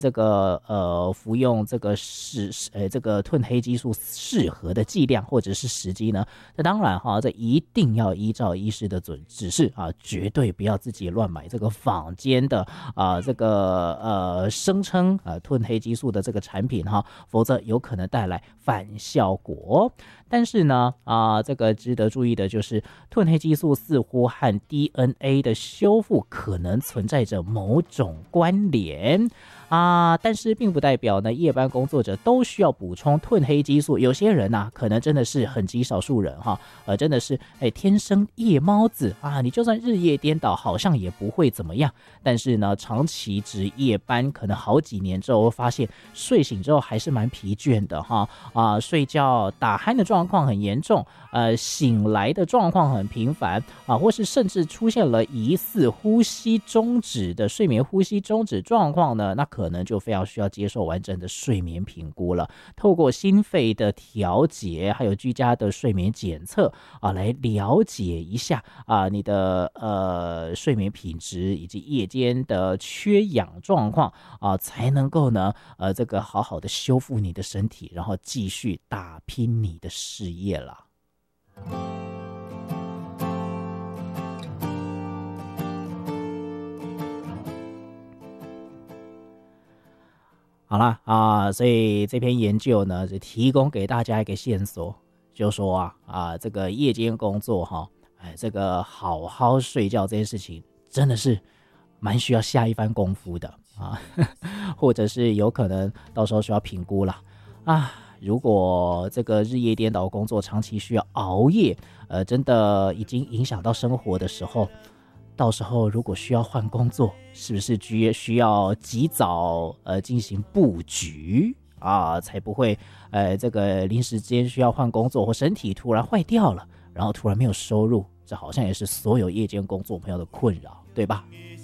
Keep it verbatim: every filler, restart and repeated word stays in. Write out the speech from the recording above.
这个呃服用这个是呃这个褪黑激素适合的剂量或者是时机呢？那当然哈，这一定要依照医师的准指示啊，绝对不要自己乱买这个坊间的啊这个呃声称啊褪黑激素的这个产品哈，否则有可能带来反效果。但是呢啊这个值得注意的就是褪黑激素似乎和 D N A 的修复可能存在着某种关联。啊，但是并不代表呢，夜班工作者都需要补充褪黑激素。有些人呐、啊，可能真的是很极少数人哈，呃，真的是哎天生夜猫子啊，你就算日夜颠倒，好像也不会怎么样。但是呢，长期值夜班，可能好几年之后，发现睡醒之后还是蛮疲倦的哈啊，睡觉打鼾的状况很严重，呃，醒来的状况很频繁啊，或是甚至出现了疑似呼吸中止的睡眠呼吸中止状况呢，那可可能就非常需要接受完整的睡眠评估了。透过心肺的调节，还有居家的睡眠检测啊，来了解一下啊你的呃睡眠品质以及夜间的缺氧状况啊，才能够呢呃这个好好的修复你的身体，然后继续打拼你的事业了。好啦啊，所以这篇研究呢，就提供给大家一个线索，就说啊啊，这个夜间工作哈，哎，这个好好睡觉这件事情，真的是蛮需要下一番功夫的啊，或者是有可能到时候需要评估啦啊。如果这个日夜颠倒工作长期需要熬夜，呃，真的已经影响到生活的时候。到时候如果需要换工作，是不是需要及早呃进行布局啊，才不会呃这个临时间需要换工作或身体突然坏掉了，然后突然没有收入，这好像也是所有夜间工作朋友的困扰，对吧？